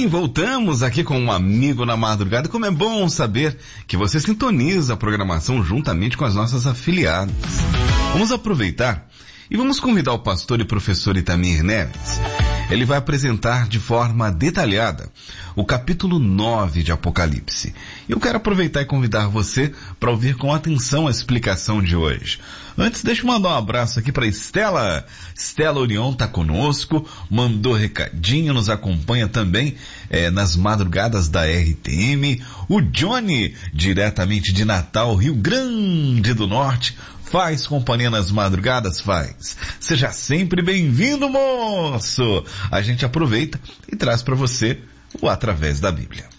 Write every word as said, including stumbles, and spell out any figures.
Sim, voltamos aqui com um amigo na madrugada. Como é bom saber que você sintoniza a programação juntamente com as nossas afiliadas. Vamos aproveitar e vamos convidar o pastor e professor Itamir Neves. Ele vai apresentar de forma detalhada o capítulo nove de Apocalipse. Eu quero aproveitar e convidar você para ouvir com atenção a explicação de hoje. Antes, deixa eu mandar um abraço aqui para Estela. Estela Orion está conosco, mandou recadinho, nos acompanha também é, nas madrugadas da R T M. O Johnny, diretamente de Natal, Rio Grande do Norte, faz companhia nas madrugadas? Faz. Seja sempre bem-vindo, moço! A gente aproveita e traz para você o Através da Bíblia.